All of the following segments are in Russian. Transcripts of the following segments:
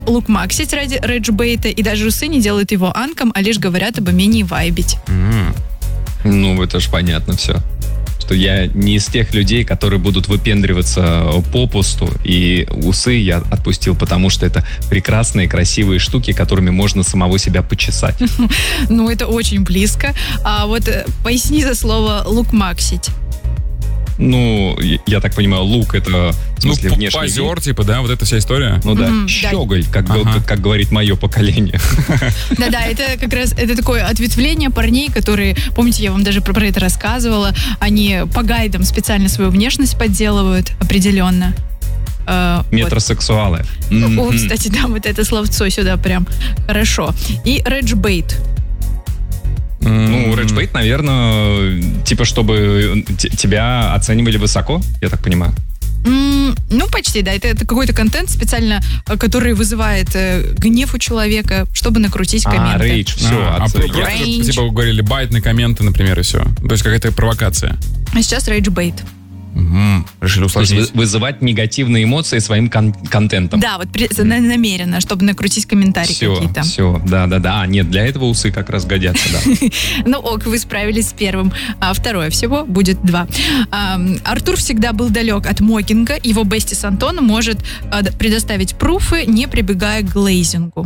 лукмаксить ради реджбейта, и даже усы не делают его анком, а лишь говорят об умении вайбить. Ну, это ж понятно все. Что я не из тех людей, которые будут выпендриваться попусту, и усы я отпустил, потому что это прекрасные, красивые штуки, которыми можно самого себя почесать. Ну, это очень близко. А вот поясни за слово лукмаксить. Ну, я так понимаю, лук это, в смысле, внешний позер, вид. типа, да, вот эта вся история. Ну да, щеголь, как говорит мое поколение. Да-да, это как раз это такое ответвление парней, которые, помните, я вам даже про это рассказывала, они по гайдам специально свою внешность подделывают определенно. Метросексуалы. О, кстати, да, вот это словцо сюда прям хорошо. И реджбейт. Ну, реджбейт, наверное, типа, чтобы тебя оценивали высоко, я так понимаю. Ну, почти, да. Это какой-то контент специально, который вызывает гнев у человека, чтобы накрутить комменты. Рейдж, все. Просто, типа, говорили байт на комменты, например, и все. То есть какая-то провокация. А сейчас рейджбейт. Решили усложнить. То есть вызывать негативные эмоции своим контентом. Да, вот намеренно, чтобы накрутить комментарии какие-то. Все, да. Нет, для этого усы как раз годятся, да. Ну ок, вы справились с первым. А второе всего будет 2. Артур всегда был далек от мокинга. Его бестис Антон может предоставить пруфы, не прибегая к глейзингу.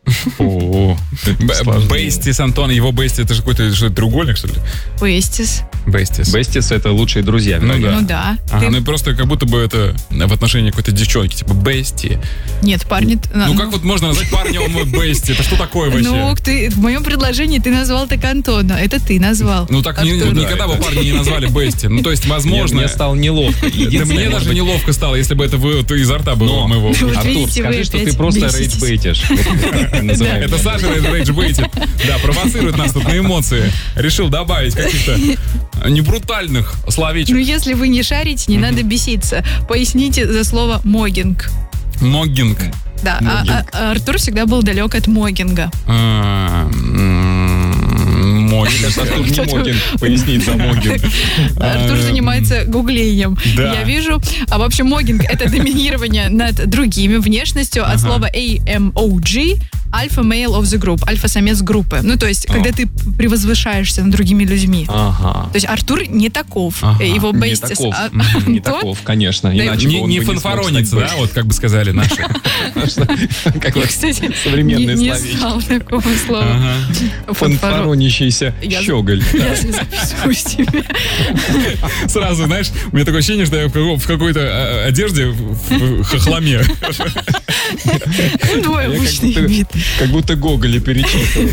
Бестис, Антон, его бестис, это же какой-то треугольник, что ли? Бестис. Бестис — это лучшие друзья. Ну да. Ну и просто как будто бы это в отношении какой-то девчонки, типа бести. Нет, парни... Ну как вот можно назвать парня, он мой бести? Это что такое вообще? Ну, в моем предложении ты назвал так Антона. Это ты назвал. Ну так никогда бы парни не назвали бести. Ну то есть, возможно... Мне стало неловко. Да мне даже неловко стало, если бы это изо рта было моего. Артур, скажи, что ты просто рейджбейтишь. Это Саша рейджбейтит. Да, провоцирует нас тут на эмоции. Решил добавить каких-то не брутальных словечек. Ну, если вы не шарите, не надо беситься. Поясните за слово могинг. Могинг. Да, а Артур всегда был далек от могинга. Артур не могинг, пояснить за могинг. Артур занимается гуглением. Я вижу. А в общем, могинг — это доминирование над другими внешностью от слова AMOG. Alpha male of the group, альфа-самец группы. Ну, то есть, когда ты превозвышаешься над другими людьми. То есть, Артур не таков. Его бестис. Не таков, конечно. Иначе не фанфароница, да, вот как бы сказали наши. Как современные словечки. Не знал такого слова. Фанфаронищийся щеголь. Я записываю себе. Сразу, знаешь, у меня такое ощущение, что я в какой-то одежде в хохломе. Твой обычный вид. Как будто Гоголя перечитывал.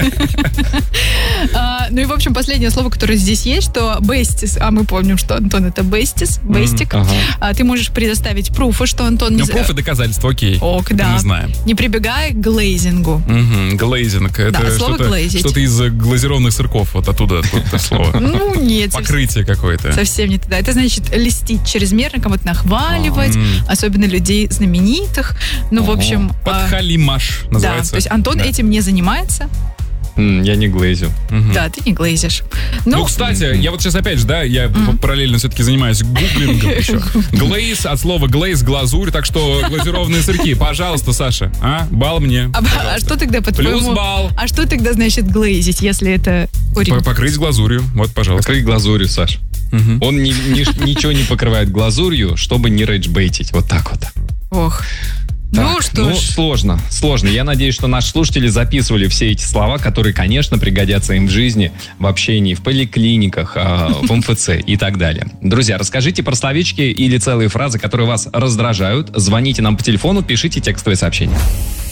Ну и, в общем, последнее слово, которое здесь есть, что бестис, а мы помним, что Антон — это бестис, бестик. Ты можешь предоставить пруфы, что Антон... Ну, пруфы, доказательства, окей. Ок, да. Мы знаем. Не прибегая к глейзингу. Глейзинг. Это что-то из глазированных сырков. Вот оттуда это слово. Ну, нет. Покрытие какое-то. Совсем не туда. Это значит льстить чрезвмерно, кого-то нахваливать, особенно людей знаменитых. Ну, в общем... Подхалимаш называется. Да, то есть Антон этим не занимается. Я не глейзю. Да, ты не глейзишь. Ну, кстати, я вот сейчас опять же, да, я параллельно все-таки занимаюсь гуглингом еще. Глейз, от слова глейз, глазурь, так что глазированные сырки. Пожалуйста, Саша, балл мне. А что тогда, по-твоему... Плюс балл. А что тогда значит глейзить, если это... Покрыть глазурью, вот, пожалуйста. Покрыть глазурью, Саш. Он ничего не покрывает глазурью, чтобы не рейджбейтить. Вот так вот. Ох. Так, сложно. Я надеюсь, что наши слушатели записывали все эти слова, которые, конечно, пригодятся им в жизни, в общении, в поликлиниках, в МФЦ и так далее. Друзья, расскажите про словечки или целые фразы, которые вас раздражают. Звоните нам по телефону, пишите текстовые сообщения.